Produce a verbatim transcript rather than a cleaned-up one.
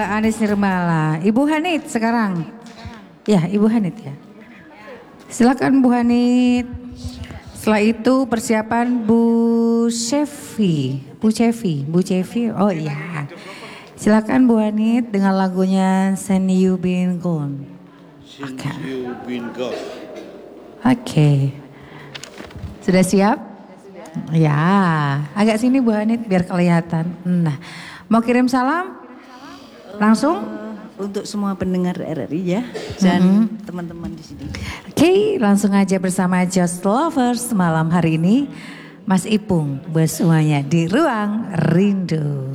Mbak Anis Nirmala. Ibu Hanit sekarang. Ya, Ibu Hanit ya. Silakan Bu Hanit. Setelah itu persiapan Bu Chevi. Bu Chevi, Bu Chevi. Oh iya. Silakan Bu Hanit dengan lagunya Send You Been Gone. Oke. Okay. Okay. Sudah siap? Ya, agak sini Bu Hanit biar kelihatan. Nah, mau kirim salam? Langsung? Uh, untuk semua pendengar R R I ya dan mm-hmm. teman-teman di sini. Oke, okay, langsung aja bersama Just Lovers malam hari ini. Mas Ipung buat semuanya di Ruang Rindu.